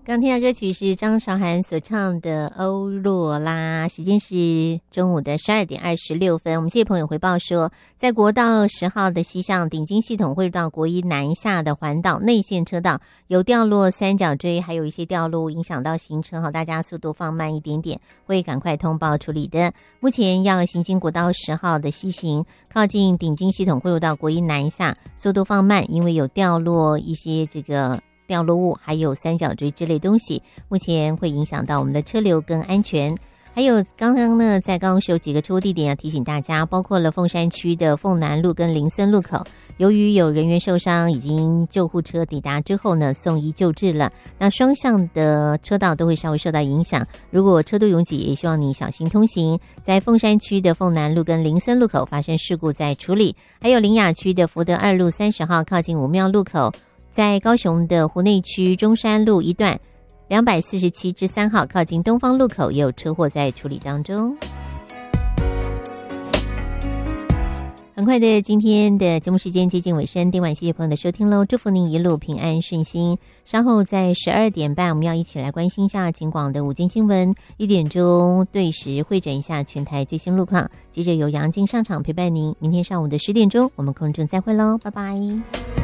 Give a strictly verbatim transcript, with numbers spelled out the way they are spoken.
刚听的歌曲是张韶涵所唱的《欧若拉》，时间是中午的十二点二十六分。我们谢谢朋友回报说，在国道十号的西向顶金系统汇入到国一南下的环岛内线车道有掉落三角锥，还有一些掉落影响到行车，好，大家速度放慢一点点，会赶快通报处理的。目前要行经国道十号的西行，靠近顶金系统汇入到国一南下，速度放慢，因为有掉落一些这个掉落物还有三角锥之类东西，目前会影响到我们的车流跟安全。还有刚刚呢，在高雄市有几个车祸地点要提醒大家，包括了凤山区的凤南路跟林森路口，由于有人员受伤，已经救护车抵达之后呢，送医救治了。那双向的车道都会稍微受到影响，如果车多拥挤，也希望你小心通行。在凤山区的凤南路跟林森路口发生事故在处理，还有苓雅区的福德二路三十号靠近武庙路口，在高雄的湖内区中山路一段两百四十七之三号靠近东方路口也有车祸在处理当中。很快的，今天的节目时间接近尾声，今晚谢谢朋友的收听喽，祝福您一路平安顺心。稍后在十二点半，我们要一起来关心一下警广的午间新闻，一点钟对时汇整一下全台最新路况，接着由杨静上场陪伴您。明天上午的十点钟，我们空中再会喽，拜拜。